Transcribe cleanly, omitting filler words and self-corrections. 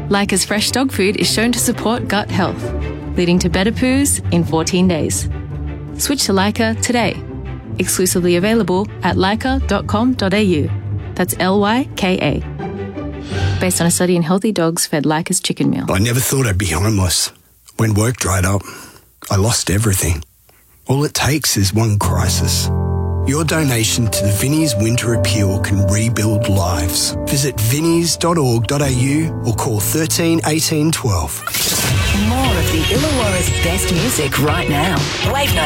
Leica's fresh dog food is shown to support gut health, leading to better poos in 14 days. Switch to Leica today. Exclusively available at leica.com.au. That's Lyka. Based on a study in healthy dogs fed Leica's chicken meal. I never thought I'd be homeless. When work dried up, I lost everything. All it takes is one crisis. Your donation to the Vinnie's Winter Appeal can rebuild lives. Visit vinnies.org.au or call 13 18 12. More of the Illawarra's best music right now. Wave